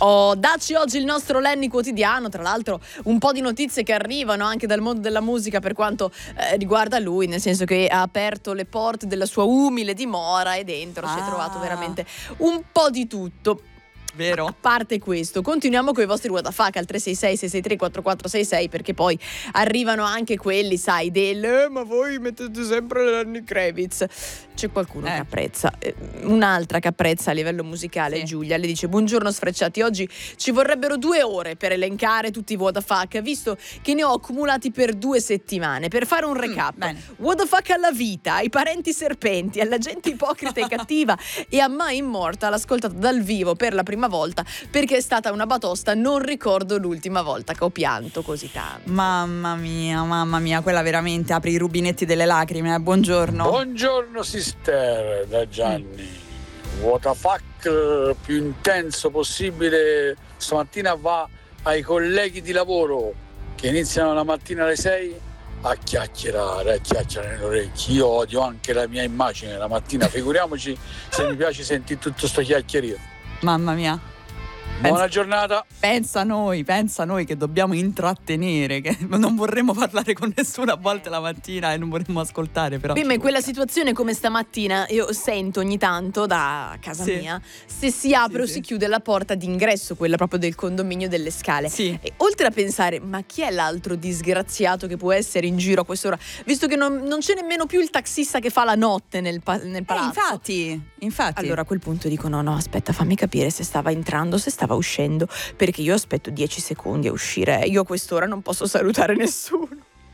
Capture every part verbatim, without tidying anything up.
Oh, dacci oggi il nostro Lenny quotidiano, tra l'altro un po' di notizie che arrivano anche dal mondo della musica per quanto eh, riguarda lui, nel senso che ha aperto le porte della sua umile dimora e dentro ah. si è trovato veramente un po' di tutto. Vero? A parte questo, continuiamo con i vostri what the fuck al tre sei sei sei sei tre quattro quattro sei sei, perché poi arrivano anche quelli, sai, del eh, ma voi mettete sempre Lenny Kravitz. C'è qualcuno eh. che apprezza, un'altra che apprezza a livello musicale, sì. Giulia, le dice: buongiorno sfrecciati, oggi ci vorrebbero due ore per elencare tutti i what the fuck, visto che ne ho accumulati per due settimane. Per fare un recap, mm, what the fuck alla vita, ai parenti serpenti, alla gente ipocrita e cattiva e a My Immortal, ascoltata dal vivo per la prima volta perché è stata una batosta. Non ricordo l'ultima volta che ho pianto così tanto. Mamma mia, mamma mia, quella veramente apre i rubinetti delle lacrime. Buongiorno. Buongiorno sister, da Gianni. mm. What the fuck più intenso possibile stamattina va ai colleghi di lavoro che iniziano la mattina alle sei a chiacchierare, a chiacchierare nelle orecchie. Io odio anche la mia immagine la mattina, figuriamoci se mi piace sentire tutto sto chiacchierino. Mamma mia. Buona pensa, giornata. Pensa a noi, pensa a noi che dobbiamo intrattenere, che non vorremmo parlare con nessuno a volte la mattina e non vorremmo ascoltare, però. Beh, ma in quella situazione come stamattina io sento ogni tanto da casa sì. mia, se si apre sì, o sì. si chiude la porta d'ingresso, quella proprio del condominio delle scale. Sì. E oltre a pensare, ma chi è l'altro disgraziato che può essere in giro a quest'ora? Visto che non, non c'è nemmeno più il taxista che fa la notte nel, pa- nel palazzo. Eh, infatti, infatti. Allora a quel punto dico no, no, aspetta, fammi capire se stava entrando, se stava uscendo, perché io aspetto dieci secondi a uscire, io a quest'ora non posso salutare nessuno.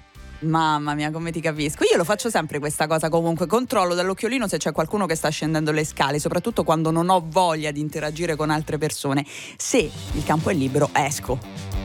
Mamma mia, come ti capisco. Io lo faccio sempre questa cosa, comunque controllo dall'occhiolino se c'è qualcuno che sta scendendo le scale, soprattutto quando non ho voglia di interagire con altre persone. Se il campo è libero esco.